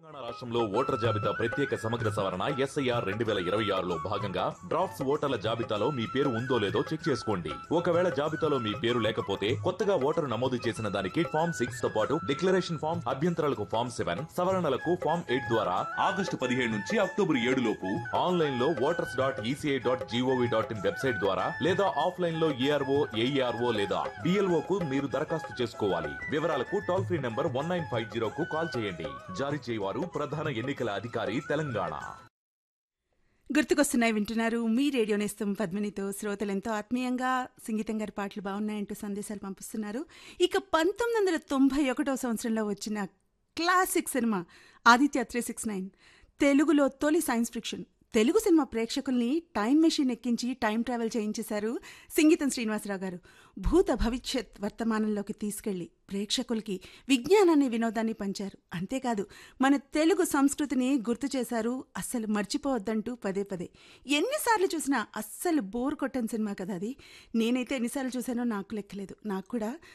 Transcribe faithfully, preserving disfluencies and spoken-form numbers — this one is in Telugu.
తెలంగాణ రాష్ట్రంలో ఓటర్ జాబితా ప్రత్యేక సమగ్ర సవరణ ఎస్ఐఆర్ రెండు వేల ఇరవై ఆరులో భాగంగా డ్రాఫ్ట్స్ ఓటర్ల జాబితాలో మీ పేరు ఉందో లేదో చెక్ చేసుకోండి. ఒకవేళ జాబితాలో మీ పేరు లేకపోతే కొత్తగా ఓటరు నమోదు చేసిన దానికి ఫామ్ సిక్స్ తో పాటు డిక్లరేషన్ ఫామ్, అభ్యంతరాలకు ఫామ్ సెవెన్, సవరణలకు ఫామ్ ఎయిట్ ద్వారా ఆగస్టు పదిహేడు నుంచి అక్టోబర్ ఏడు లోపు ఆన్లైన్ లో voters dot ECI dot GOV dot in website ద్వారా లేదా ఆఫ్లైన్ లో ఏఆర్ఓ ఏఈఆర్ఓ లేదా బిఎల్ఓ కు మీరు దరఖాస్తు చేసుకోవాలి. వివరాలకు toll free number one nine five zero కు కాల్ చేయండి. జారీ చేయవారు ప్రధాన ఎన్నికల అధికారి తెలంగాణ. గుర్తుకొస్తున్నాయి వింటున్నారు మీ రేడియో నేస్తం పద్మినితో. శ్రోతలు ఎంతో ఆత్మీయంగా సంగీతం గారి పాటలు బాగున్నాయంటూ సందేశాలు పంపిస్తున్నారు. ఇక పంతొమ్మిది వందల తొంభై ఒకటో సంవత్సరంలో వచ్చిన classic cinema Aditya three six nine తెలుగులో తొలి సైన్స్ ఫిక్షన్. తెలుగు సినిమా ప్రేక్షకుల్ని టైం మెషిన్ ఎక్కించి టైం ట్రావెల్ చేయించేశారు సింగీతం శ్రీనివాసరావు గారు. భూత భవిష్యత్ వర్తమానంలోకి తీసుకెళ్లి ప్రేక్షకులకి విజ్ఞానాన్ని, వినోదాన్ని పంచారు. అంతేకాదు మన తెలుగు సంస్కృతిని గుర్తు చేశారు. అస్సలు మర్చిపోవద్దంటూ పదే పదే. ఎన్నిసార్లు చూసినా అస్సలు బోర్ కొట్టని సినిమా కదా అది. నేనైతే ఎన్నిసార్లు చూసానో నాకు లెక్కలేదు. నాకు కూడా